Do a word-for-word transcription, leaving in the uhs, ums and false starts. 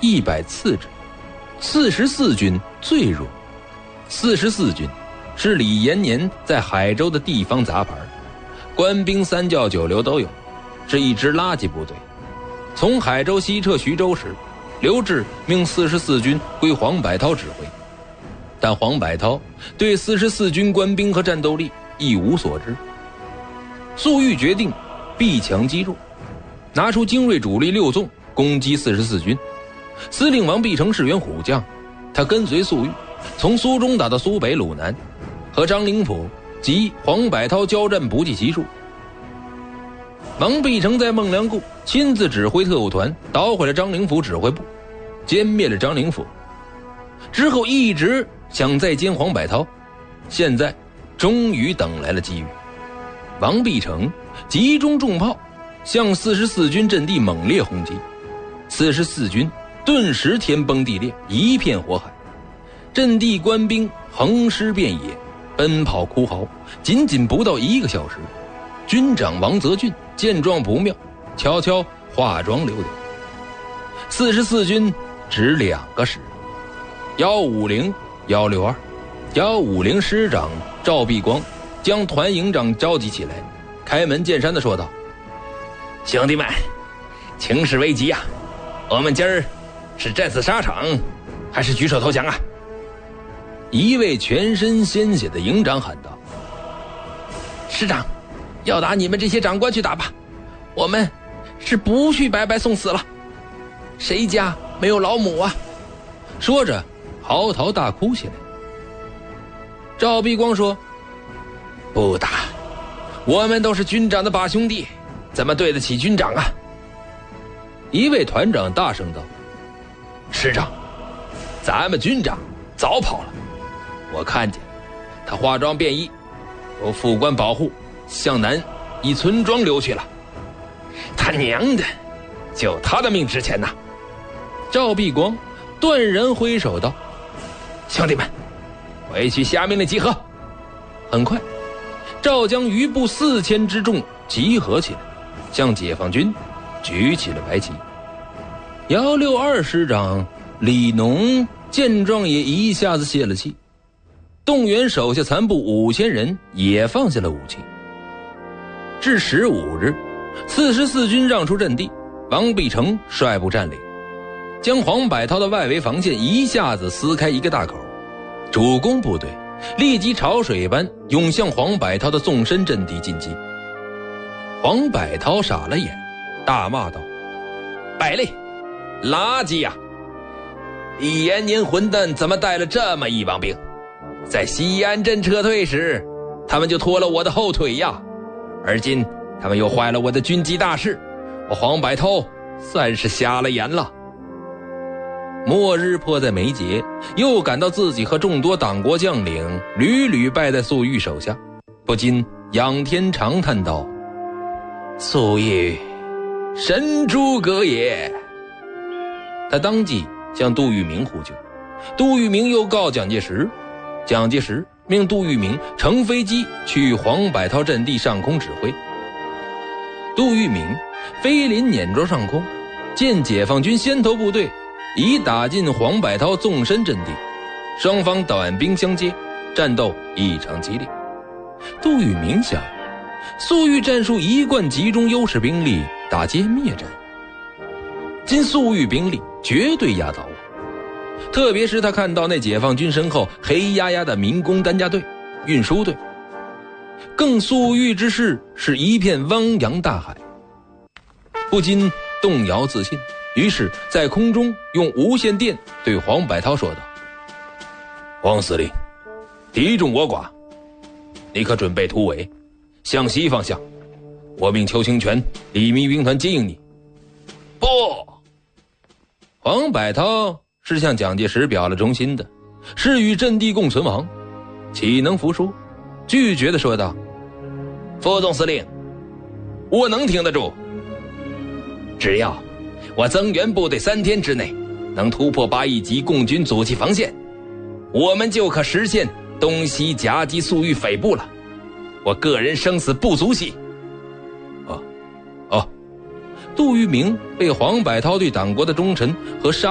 一百次之，四十四军最弱。四十四军是李延年在海州的地方杂牌，官兵三教九流都有，是一支垃圾部队。从海州西撤徐州时，刘志命四十四军归黄百韬指挥，但黄百韬对四十四军官兵和战斗力一无所知。粟裕决定避强击弱，拿出精锐主力六纵攻击四十四军。司令王必成是员虎将，他跟随粟裕从苏中打到苏北鲁南，和张灵甫及黄百韬交战不计其数。王必成在孟良崮亲自指挥特务团捣毁了张灵甫指挥部，歼灭了张灵甫，之后一直想再歼黄百韬，现在终于等来了机遇。王必成集中重炮向四十四军阵地猛烈轰击，四十四军顿时天崩地裂，一片火海，阵地官兵横尸遍野，奔跑哭嚎。仅仅不到一个小时，军长王泽俊见状不妙，悄悄化妆溜掉。四十四军只两个师，幺五零、幺六二。幺五零师长赵必光将团营长召集起来，开门见山地说道：兄弟们，情势危急啊，我们今儿是战死沙场，还是举手投降啊？一位全身鲜血的营长喊道：师长，要打你们这些长官去打吧，我们是不去白白送死了，谁家没有老母啊？说着嚎啕大哭起来。赵必光说：不打，我们都是军长的把兄弟，怎么对得起军长啊？一位团长大声道：师长，咱们军长早跑了，我看见他化妆便衣，由副官保护，向南以村庄流去了。他娘的，就他的命值钱呐！赵必光断然挥手道：兄弟们，回去下命令集合。很快，赵将余部四千之众集合起来，向解放军举起了白旗。幺六二师长李农见状也一下子泄了气，动员手下残部五千人也放下了武器。至十五日，四十四军让出阵地，王必成率部占领，将黄百韬的外围防线一下子撕开一个大口，主攻部队立即潮水般涌向黄百韬的纵深阵地进击。黄百韬傻了眼，大骂道：败类，垃圾呀！李延年混蛋怎么带了这么一帮兵？在西安镇撤退时，他们就拖了我的后腿呀，而今他们又坏了我的军机大事，我黄百韬算是瞎了眼了。末日迫在眉睫，又感到自己和众多党国将领屡屡败在粟裕手下，不禁仰天长叹道：粟裕，神诸葛也！他当即向杜聿明呼救，杜聿明又告蒋介石，蒋介石命杜聿明乘飞机去黄百韬阵地上空指挥。杜聿明飞临碾庄上空，见解放军先头部队已打进黄百韬纵深阵地，双方短兵相接，战斗异常激烈。杜聿明想，粟裕战术一贯集中优势兵力打歼灭战，今粟裕兵力绝对压倒我，特别是他看到那解放军身后黑压压的民工担架队、运输队，更粟裕之势是一片汪洋大海，不禁动摇自信，于是在空中用无线电对黄百韬说道：黄司令，敌众我寡，你可准备突围，向西方向，我命邱清泉、李弥兵团接应你。不！黄百韬是向蒋介石表了忠心的，是与阵地共存亡，岂能服输？拒绝地说道：副总司令，我能挺得住，只要我增援部队三天之内能突破八一级共军阻击防线，我们就可实现东西夹击粟裕匪部了。我个人生死不足惜。哦哦，杜聿明被黄百韬对党国的忠诚和杀